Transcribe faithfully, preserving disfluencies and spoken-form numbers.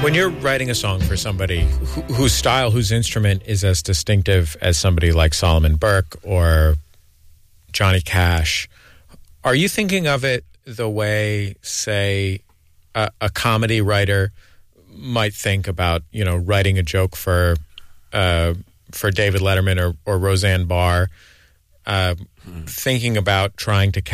When you're writing a song for somebody who, whose style, whose instrument is as distinctive as somebody like Solomon Burke or Johnny Cash, are you thinking of it the way, say, a, a comedy writer might think about, you know, writing a joke for uh, for David Letterman or, or Roseanne Barr, uh, hmm. thinking about trying to